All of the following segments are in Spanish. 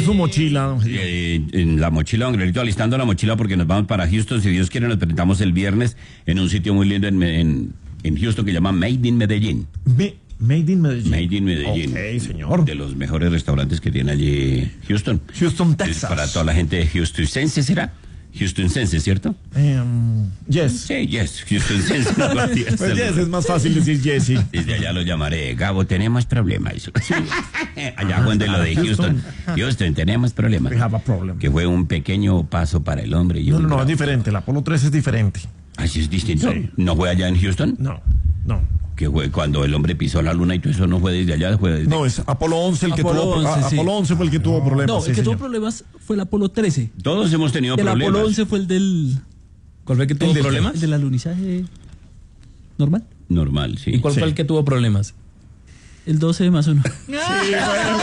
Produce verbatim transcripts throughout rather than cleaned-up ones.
su mochila? Eh, en la mochila, don Gabrielito, alistando la mochila porque nos vamos para Houston. Si Dios quiere, nos presentamos el viernes en un sitio muy lindo en, en, en Houston que se llama Made in Medellín. Me, Made in Medellín. Made in Medellín. Ok, señor. De los mejores restaurantes que tiene allí Houston. Houston, Texas. Es para toda la gente de Houstonsense, ¿será? Houstonsense, ¿cierto? Um, yes. Sí, yes, Houstonsense. No, Pues yes, es más fácil decir yes, sí. Desde allá lo llamaré. Gabo, tenemos problemas. Sí. Allá cuando lo de Houston. Houston, tenemos problemas. We have a problem. Que fue un pequeño paso para el hombre. Y No, un no, no, gran- es diferente. El Apolo trece es diferente. Así es distinto. Sí. ¿No fue allá en Houston? No, no. Que fue cuando el hombre pisó la luna y todo eso no fue desde allá, fue desde... No, es Apolo once el que Apolo tuvo once, a- sí. Apolo once fue el que tuvo problemas. No, sí, el que tuvo señor. problemas fue el Apolo trece. Todos hemos tenido El problemas. Apolo once fue el del... ¿Cuál fue el que tuvo El del- problemas? El del alunizaje normal. Normal, sí. ¿Y cuál Sí. fue el que tuvo problemas? El doce más uno. Sí, bueno,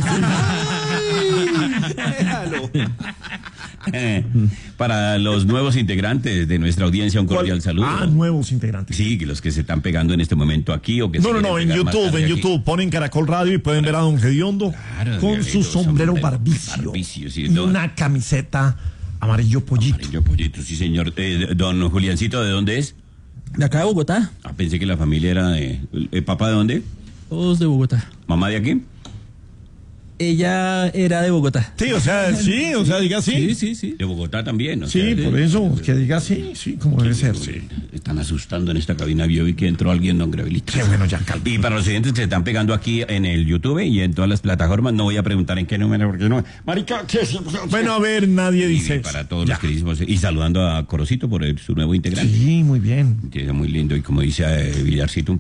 bueno, sí. Eh, Para los nuevos integrantes de nuestra audiencia, un cordial ¿Cuál? saludo. Ah, nuevos integrantes. Sí, que los que se están pegando en este momento aquí o que No, se no, no, en quieren pegar más YouTube, tarde en aquí. YouTube ponen Caracol Radio y pueden ver a don Gediondo Claro, con Gabrielito, su sombrero sombrero barbicio, barbicio, sí, y don- una camiseta amarillo pollito. Amarillo pollito, sí señor. Eh, don Juliancito, ¿de dónde es? De acá de Bogotá. Ah, pensé que la familia era de... ¿El papá de dónde? Todos de Bogotá. ¿Mamá de aquí? Ella era de Bogotá. Sí, o sea, sí, o sea, diga sí. Sí, sí, sí. De Bogotá también, o Sí, sea, de- por eso, que diga sí, sí, como debe ser, sí. Están asustando en esta cabina. Vio y que entró alguien, don Gabrielito. Qué bueno, ya calma. Y para los oyentes que se están pegando aquí en el YouTube y en todas las plataformas, no voy a preguntar en qué número, porque no. Marica, ¿qué es? Bueno, a ver, nadie Y dice para todos Ya. los queridísimos. Y saludando a Corocito por el- su nuevo integrante. Sí, muy bien. Que es muy lindo. Y como dice eh, Villarcito, un